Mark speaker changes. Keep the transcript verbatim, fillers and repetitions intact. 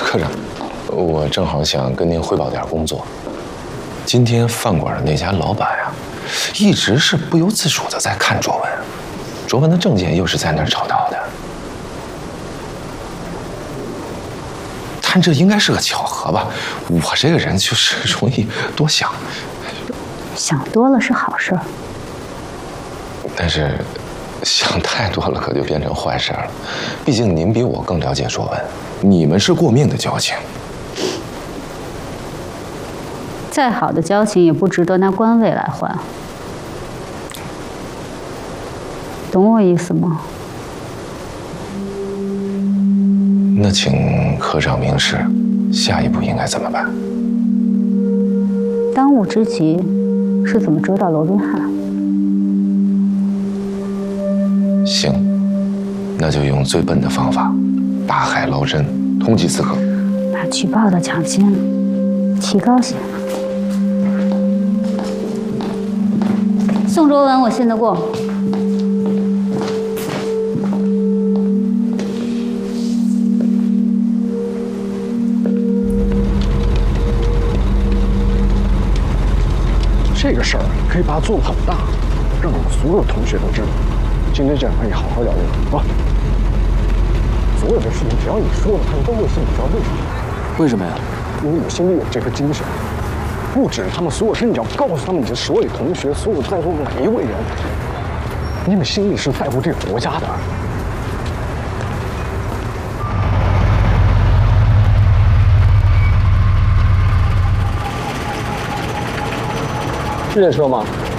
Speaker 1: 科长，我正好想跟您汇报点工作。今天饭馆的那家老板呀，一直是不由自主的在看卓文，卓文的证件又是在那儿找到的。但这应该是个巧合吧？我这个人就是容易多想，
Speaker 2: 想多了是好事儿，
Speaker 1: 但是想太多了可就变成坏事了。毕竟您比我更了解卓文，你们是过命的交情。
Speaker 2: 再好的交情也不值得拿官位来换，懂我意思吗？
Speaker 1: 那请科长明示，下一步应该怎么办？
Speaker 2: 当务之急是怎么追到罗宾汉。
Speaker 1: 行，那就用最笨的方法，大海捞针，通缉刺客，
Speaker 2: 把举报的奖金提高些。宋卓文，我信得过。
Speaker 3: 这个事儿可以把它做得很大，让我们所有同学都知道。今天这两天你好好聊聊啊！所有的事情只要你说了，他们都会信。你知道为什么？
Speaker 4: 为什么呀？
Speaker 3: 因为你心里有这颗精神，不止他们所有事，你要告诉他们你的所有同学，所有在座每一位人，你们心里是在乎这个国家的。是这车吗？